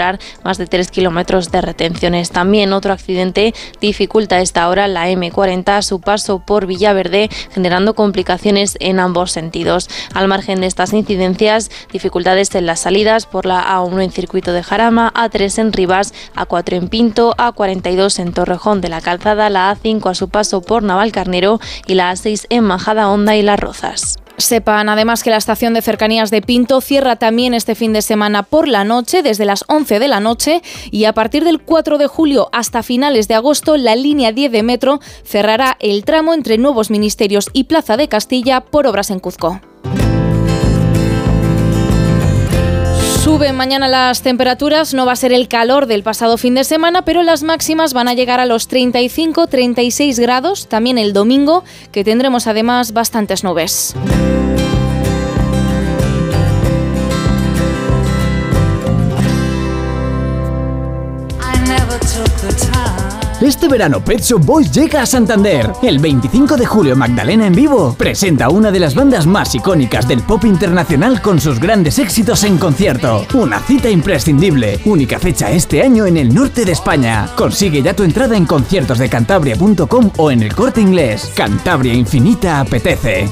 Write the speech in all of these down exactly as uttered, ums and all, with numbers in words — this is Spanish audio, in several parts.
encontrar más de tres kilómetros de retenciones. También otro accidente dificulta a esta hora la eme cuarenta a su paso por Villaverde, generando complicaciones en ambos sentidos. Al margen de estas incidencias, dificultades en las salidas por la a uno en Circuito de Jarama, a tres en Rivas, a cuatro en Pinto, a cuarenta y dos en Torrejón de la Calzada, la a cinco a su paso por Navalcarnero y la a seis en Majadahonda y Las Rozas. Sepan además que la estación de cercanías de Pinto cierra también este fin de semana por la noche, desde las once de la noche, y a partir del cuatro de julio hasta finales de agosto la línea diez de metro cerrará el tramo entre Nuevos Ministerios y Plaza de Castilla por obras en Cuzco. Suben mañana las temperaturas, no va a ser el calor del pasado fin de semana, pero las máximas van a llegar a los treinta y cinco a treinta y seis grados, también el domingo, que tendremos además bastantes nubes. Este verano Pet Shop Boys llega a Santander. El veinticinco de julio Magdalena en vivo presenta una de las bandas más icónicas del pop internacional con sus grandes éxitos en concierto. Una cita imprescindible. Única fecha este año en el norte de España. Consigue ya tu entrada en conciertos de cantabria punto com o en El Corte Inglés. Cantabria Infinita apetece.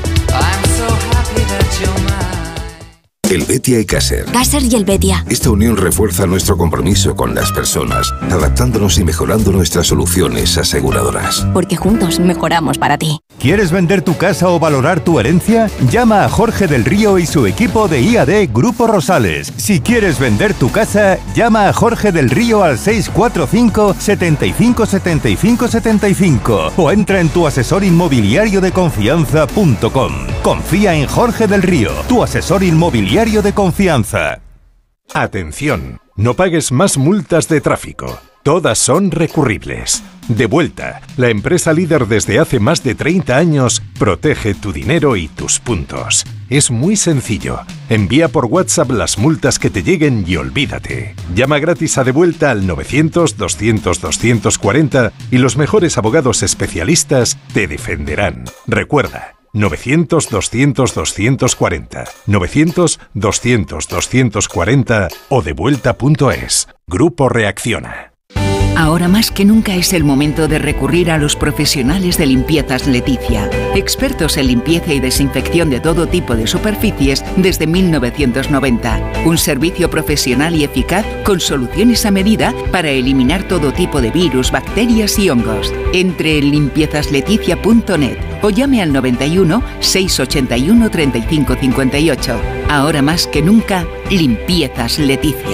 Helvetia y Caser. Caser y Helvetia. Esta unión refuerza nuestro compromiso con las personas, adaptándonos y mejorando nuestras soluciones aseguradoras. Porque juntos mejoramos para ti. ¿Quieres vender tu casa o valorar tu herencia? Llama a Jorge del Río y su equipo de I A D Grupo Rosales. Si quieres vender tu casa, llama a Jorge del Río al seis cuatro cinco, setenta y cinco, setenta y cinco, setenta y cinco o entra en tu asesor inmobiliario de confianza punto com. Confía en Jorge del Río, tu asesor inmobiliario de confianza. Atención, no pagues más multas de tráfico. Todas son recurribles. Devuelta, la empresa líder desde hace más de treinta años, protege tu dinero y tus puntos. Es muy sencillo. Envía por WhatsApp las multas que te lleguen y olvídate. Llama gratis a Devuelta al novecientos, doscientos, doscientos cuarenta y los mejores abogados especialistas te defenderán. Recuerda, novecientos, doscientos, doscientos cuarenta, novecientos, doscientos, doscientos cuarenta o devuelta punto es. Grupo Reacciona. Ahora más que nunca es el momento de recurrir a los profesionales de Limpiezas Leticia, expertos en limpieza y desinfección de todo tipo de superficies desde mil novecientos noventa. Un servicio profesional y eficaz con soluciones a medida para eliminar todo tipo de virus, bacterias y hongos. Entre en limpiezas leticia punto net o llame al noventa y uno, seiscientos ochenta y uno, treinta y cinco cincuenta y ocho. Ahora más que nunca, Limpiezas Leticia.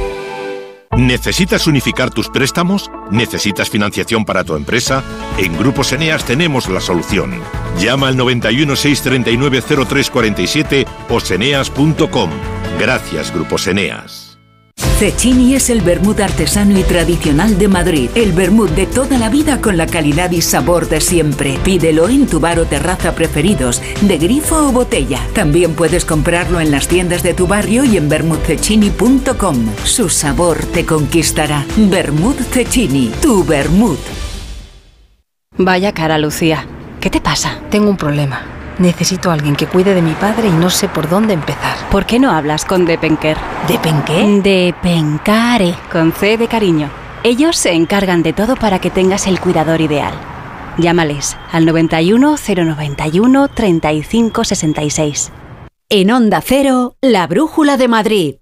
¿Necesitas unificar tus préstamos? ¿Necesitas financiación para tu empresa? En Grupos Eneas tenemos la solución. Llama al noventa y uno, seiscientos treinta y nueve, cero tres cuarenta y siete o seneas punto com. Gracias, Grupos Eneas. Cecchini es el vermut artesano y tradicional de Madrid. El vermut de toda la vida con la calidad y sabor de siempre. Pídelo en tu bar o terraza preferidos, de grifo o botella. También puedes comprarlo en las tiendas de tu barrio y en vermut cecchini punto com. Su sabor te conquistará. Vermut Cecchini, tu vermut. Vaya cara, Lucía. ¿Qué te pasa? Tengo un problema. Necesito a alguien que cuide de mi padre y no sé por dónde empezar. ¿Por qué no hablas con Depenker? ¿Depenqué? Depencare, con C de cariño. Ellos se encargan de todo para que tengas el cuidador ideal. Llámales al noventa y uno, cero noventa y uno, treinta y cinco sesenta y seis. En Onda Cero, la Brújula de Madrid.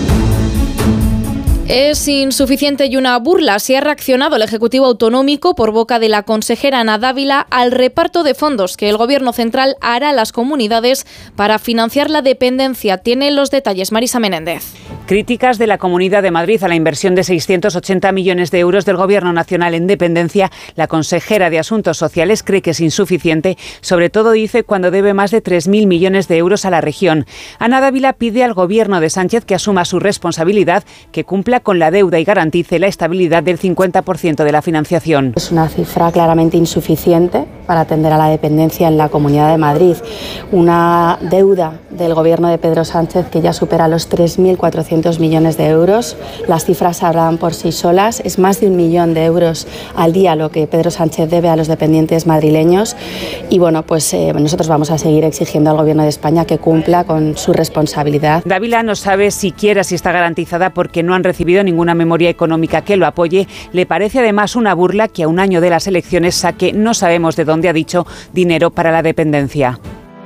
Es insuficiente y una burla. Se ha reaccionado el Ejecutivo Autonómico por boca de la consejera Ana Dávila al reparto de fondos que el Gobierno central hará a las comunidades para financiar la dependencia. Tiene los detalles Marisa Menéndez. Críticas de la Comunidad de Madrid a la inversión de seiscientos ochenta millones de euros del Gobierno Nacional en dependencia. La consejera de Asuntos Sociales cree que es insuficiente, sobre todo dice cuando debe más de tres mil millones de euros a la región. Ana Dávila pide al Gobierno de Sánchez que asuma su responsabilidad, que cumpla con la deuda y garantice la estabilidad del cincuenta por ciento de la financiación. Es una cifra claramente insuficiente para atender a la dependencia en la Comunidad de Madrid. Una deuda del Gobierno de Pedro Sánchez que ya supera los tres mil cuatrocientos millones de euros. Las cifras hablan por sí solas. Es más de un millón de euros al día lo que Pedro Sánchez debe a los dependientes madrileños. Y bueno, pues eh, nosotros vamos a seguir exigiendo al Gobierno de España que cumpla con su responsabilidad. Dávila no sabe siquiera si está garantizada porque no han recibido ninguna memoria económica que lo apoye. Le parece además una burla que a un año de las elecciones saque, no sabemos de dónde ha dicho, dinero para la dependencia.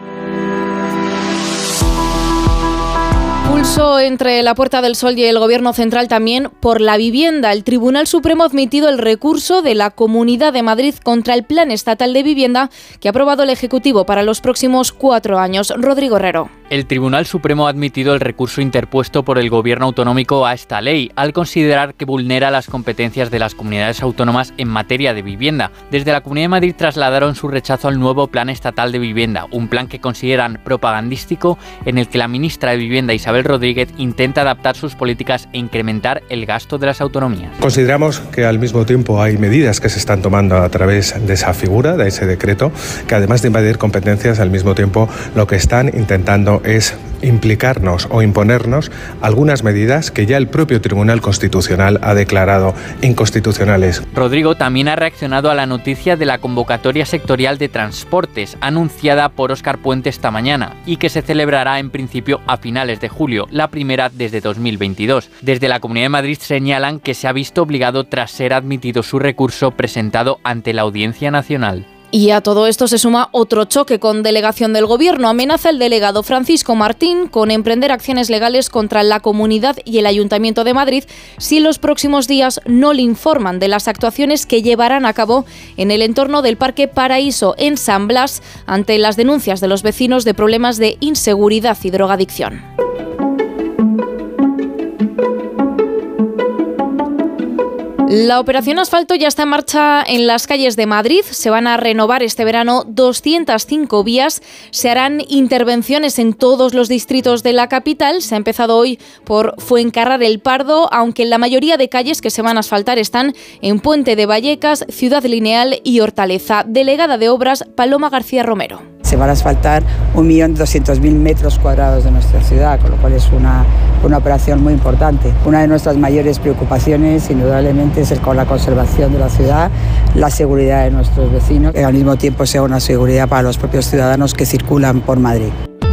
Pulso entre la Puerta del Sol y el Gobierno central también por la vivienda. El Tribunal Supremo ha admitido el recurso de la Comunidad de Madrid contra el Plan Estatal de Vivienda que ha aprobado el Ejecutivo para los próximos cuatro años. Rodrigo Herrero. El Tribunal Supremo ha admitido el recurso interpuesto por el Gobierno autonómico a esta ley, al considerar que vulnera las competencias de las comunidades autónomas en materia de vivienda. Desde la Comunidad de Madrid trasladaron su rechazo al nuevo Plan Estatal de Vivienda, un plan que consideran propagandístico en el que la ministra de Vivienda, Isabel Rodríguez, intenta adaptar sus políticas e incrementar el gasto de las autonomías. Consideramos que al mismo tiempo hay medidas que se están tomando a través de esa figura, de ese decreto, que además de invadir competencias, al mismo tiempo lo que están intentando es implicarnos o imponernos algunas medidas que ya el propio Tribunal Constitucional ha declarado inconstitucionales. Rodrigo también ha reaccionado a la noticia de la convocatoria sectorial de transportes anunciada por Óscar Puente esta mañana y que se celebrará en principio a finales de julio, la primera desde dos mil veintidós. Desde la Comunidad de Madrid señalan que se ha visto obligado tras ser admitido su recurso presentado ante la Audiencia Nacional. Y a todo esto se suma otro choque con delegación del Gobierno. Amenaza el delegado Francisco Martín con emprender acciones legales contra la Comunidad y el Ayuntamiento de Madrid si en los próximos días no le informan de las actuaciones que llevarán a cabo en el entorno del Parque Paraíso en San Blas ante las denuncias de los vecinos de problemas de inseguridad y drogadicción. La operación asfalto ya está en marcha en las calles de Madrid. Se van a renovar este verano doscientas cinco vías. Se harán intervenciones en todos los distritos de la capital. Se ha empezado hoy por Fuencarral del Pardo, aunque la mayoría de calles que se van a asfaltar están en Puente de Vallecas, Ciudad Lineal y Hortaleza. Delegada de Obras, Paloma García Romero. Se van a asfaltar un millón doscientos mil metros cuadrados de nuestra ciudad, con lo cual es una, una operación muy importante. Una de nuestras mayores preocupaciones, indudablemente, es el, con la conservación de la ciudad, la seguridad de nuestros vecinos, que al mismo tiempo sea una seguridad para los propios ciudadanos que circulan por Madrid.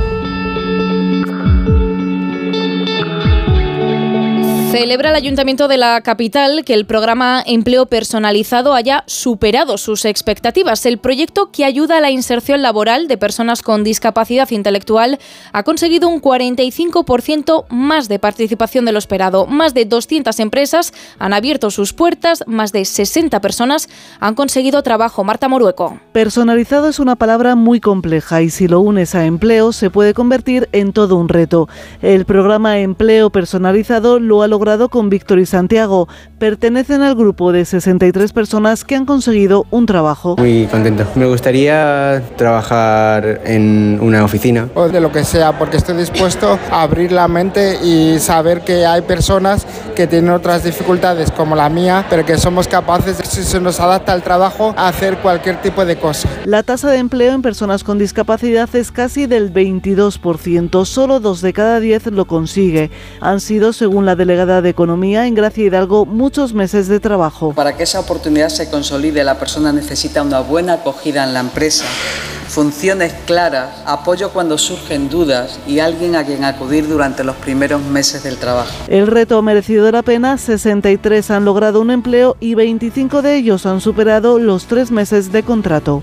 Celebra el Ayuntamiento de la capital que el programa Empleo Personalizado haya superado sus expectativas. El proyecto, que ayuda a la inserción laboral de personas con discapacidad intelectual, ha conseguido un cuarenta y cinco por ciento más de participación de lo esperado. Más de doscientas empresas han abierto sus puertas, más de sesenta personas han conseguido trabajo. Marta Morueco. Personalizado es una palabra muy compleja y si lo unes a empleo se puede convertir en todo un reto. El programa Empleo Personalizado lo ha logrado con Víctor y Santiago. Pertenecen al grupo de sesenta y tres personas que han conseguido un trabajo. Muy contento. Me gustaría trabajar en una oficina. O de lo que sea, porque estoy dispuesto a abrir la mente y saber que hay personas que tienen otras dificultades como la mía, pero que somos capaces, si se nos adapta el trabajo, a hacer cualquier tipo de cosa. La tasa de empleo en personas con discapacidad es casi del veintidós por ciento. Solo dos de cada diez lo consigue. Han sido, según la delegada de Economía, en Gracia Hidalgo, muchos meses de trabajo. Para que esa oportunidad se consolide, la persona necesita una buena acogida en la empresa, funciones claras, apoyo cuando surgen dudas y alguien a quien acudir durante los primeros meses del trabajo. El reto ha merecido la pena. sesenta y tres han logrado un empleo y veinticinco de ellos han superado los tres meses de contrato.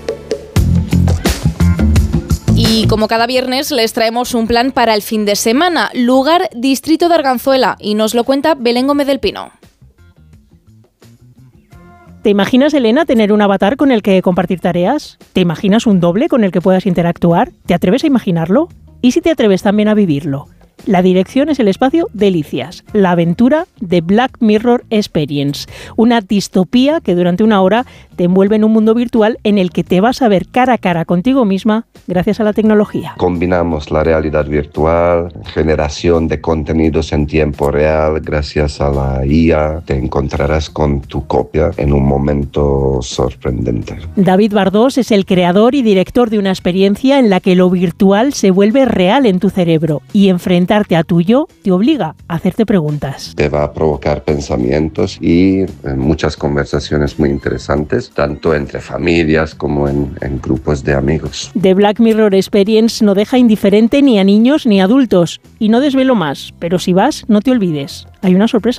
Y como cada viernes les traemos un plan para el fin de semana. Lugar, distrito de Arganzuela, y nos lo cuenta Belén Gómez del Pino. ¿Te imaginas, Elena, tener un avatar con el que compartir tareas? ¿Te imaginas un doble con el que puedas interactuar? ¿Te atreves a imaginarlo? ¿Y si te atreves también a vivirlo? La dirección es el espacio Delicias, la aventura de Black Mirror Experience, una distopía que durante una hora te te envuelve en un mundo virtual en el que te vas a ver cara a cara contigo misma gracias a la tecnología. Combinamos la realidad virtual, generación de contenidos en tiempo real, gracias a la I A te encontrarás con tu copia en un momento sorprendente. David Bardós es el creador y director de una experiencia en la que lo virtual se vuelve real en tu cerebro y enfrentarte a tu yo te obliga a hacerte preguntas. Te va a provocar pensamientos y muchas conversaciones muy interesantes, tanto entre familias como en, en grupos de amigos. The Black Mirror Experience no deja indiferente ni a niños ni a adultos. Y no desvelo más, pero si vas, no te olvides. Hay una sorpresa